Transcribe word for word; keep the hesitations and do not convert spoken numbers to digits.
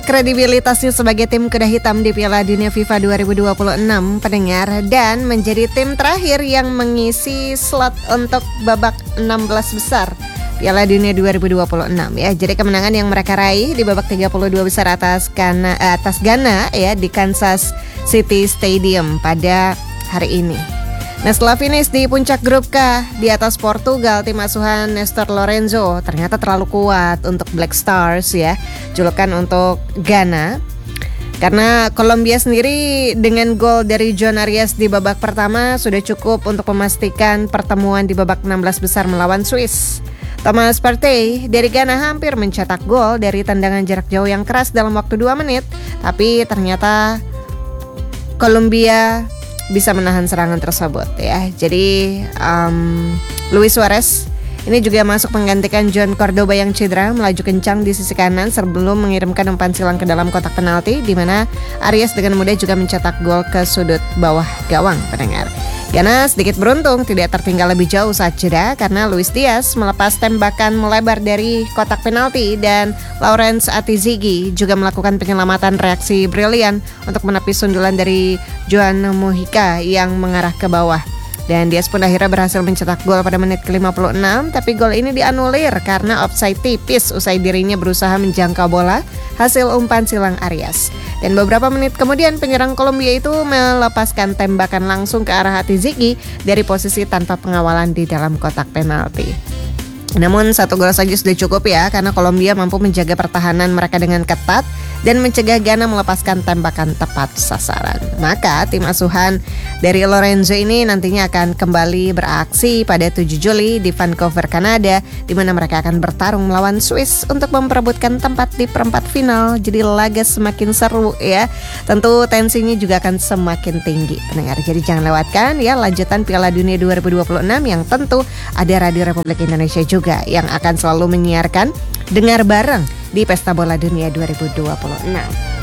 kredibilitasnya sebagai tim kuda hitam di Piala Dunia FIFA dua ribu dua puluh enam pendengar, dan menjadi tim terakhir yang mengisi slot untuk babak enam belas besar Piala Dunia dua ribu dua puluh enam ya. Jadi kemenangan yang mereka raih di babak tiga puluh dua besar atas Ghana, eh, atas Ghana ya di Kansas City Stadium pada hari ini. Nah, setelah finish di puncak grup K di atas Portugal, tim asuhan Nestor Lorenzo ternyata terlalu kuat untuk Black Stars ya, julukan untuk Ghana. Karena Kolombia sendiri dengan gol dari John Arias di babak pertama sudah cukup untuk memastikan pertemuan di babak enam belas besar melawan Swiss. Thomas Partey dari Ghana hampir mencetak gol dari tendangan jarak jauh yang keras dalam waktu dua menit, tapi ternyata Kolombia bisa menahan serangan tersebut ya. Jadi um, Luis Suarez ini juga masuk menggantikan John Cordoba yang cedera, melaju kencang di sisi kanan sebelum mengirimkan umpan silang ke dalam kotak penalti, di mana Arias dengan mudah juga mencetak gol ke sudut bawah gawang pendengar. Ghana sedikit beruntung tidak tertinggal lebih jauh saat jeda karena Luis Diaz melepas tembakan melebar dari kotak penalti dan Lawrence Atizigi juga melakukan penyelamatan reaksi brilian untuk menepis sundulan dari Joan Mojica yang mengarah ke bawah. Dan Diaz pun akhirnya berhasil mencetak gol pada menit ke lima puluh enam, tapi gol ini dianulir karena offside tipis usai dirinya berusaha menjangkau bola hasil umpan silang Arias. Dan beberapa menit kemudian penyerang Kolombia itu melepaskan tembakan langsung ke arah Atizigi dari posisi tanpa pengawalan di dalam kotak penalti. Namun satu gol saja sudah cukup ya, karena Kolombia mampu menjaga pertahanan mereka dengan ketat dan mencegah Ghana melepaskan tembakan tepat sasaran. Maka tim asuhan dari Lorenzo ini nantinya akan kembali beraksi pada tujuh Juli di Vancouver, Kanada, di mana mereka akan bertarung melawan Swiss untuk memperebutkan tempat di perempat final. Jadi laga semakin seru ya. Tentu tensinya juga akan semakin tinggi pendengar. Jadi jangan lewatkan ya lanjutan Piala Dunia dua ribu dua puluh enam yang tentu ada Radio Republik Indonesia juga yang akan selalu menyiarkan dengar bareng di Pesta Bola Dunia dua ribu dua puluh enam.